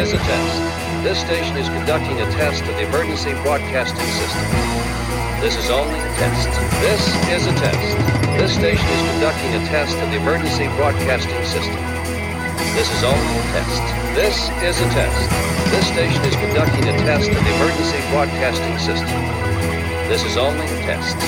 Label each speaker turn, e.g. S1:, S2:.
S1: as a test. This station is conducting a test of the emergency broadcasting system. This is only a test. This is a test. This station is conducting a test of the emergency broadcasting system. This is only a test. This is a test. This station is conducting a test of the emergency broadcasting system. This is only a test.